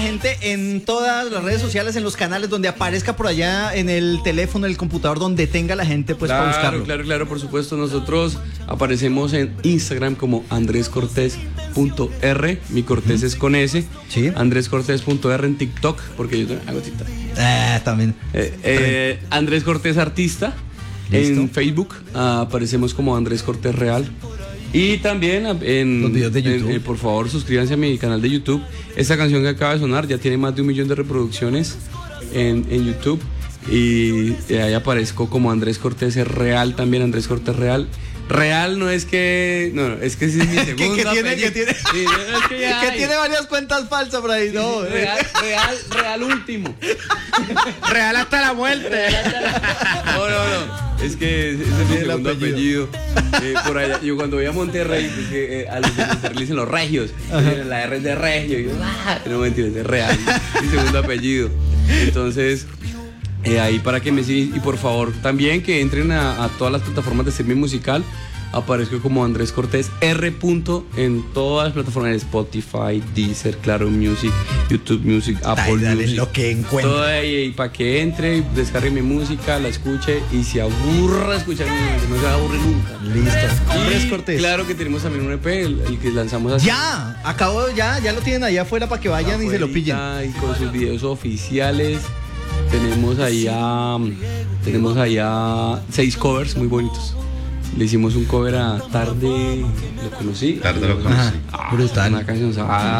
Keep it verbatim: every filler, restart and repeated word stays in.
Gente en todas las redes sociales, en los canales donde aparezca por allá, en el teléfono, en el computador, donde tenga la gente pues claro, para buscarlo. Claro, claro, por supuesto. Nosotros aparecemos en Instagram como andres cortés punto r. Mi Cortés es con S. Sí. andres cortés punto r en TikTok, porque yo hago TikTok. Ah, también. Eh, eh, Andrés Cortés Artista. Listo. En Facebook ah, aparecemos como Andrés Cortés Real. Y también en los videos de YouTube. En, eh, por favor, suscríbanse a mi canal de YouTube. Esta canción que acaba de sonar ya tiene más de un millón de reproducciones en, en YouTube. Y eh, ahí aparezco como Andrés Cortés Real también, Andrés Cortés Real. Real no es que... No, es que ese es mi segundo que, que tiene, apellido. que tiene, Sí, no, es que, ya que hay. tiene varias cuentas falsas por ahí, no. Real, real, real último. Real hasta la muerte. No, no, no. Es que ese es mi El segundo apellido. apellido. Eh, por allá, yo cuando voy a Monterrey, pues, eh, a los de Monterrey le dicen los regios. Entonces, la R es de regio. Y yo, ah, no mentira, es de real. Mi segundo apellido. Entonces, eh, ahí para que me sigan. Y por favor, también que entren a, a todas las plataformas de streaming musical. Aparezco como Andrés Cortés R. en todas las plataformas de Spotify, Deezer, Claro Music, YouTube Music, Apple Dale, dale, Music. lo que encuentre. Todo ahí, y para que entre, descargue mi música, la escuche y se aburra escuchar mi música, no se va a aburrir nunca. Listo. Y Andrés Cortés. claro que tenemos también un E P, el, el que lanzamos hace Ya, acabo, ya, ya lo tienen allá afuera para que vayan y se lo pillen. y con sus videos oficiales. Tenemos allá, tenemos allá seis covers muy bonitos. Le hicimos un cover a Tarde, lo conocí. Tarde lo conocí. Ah, Brutal. Una canción, ah,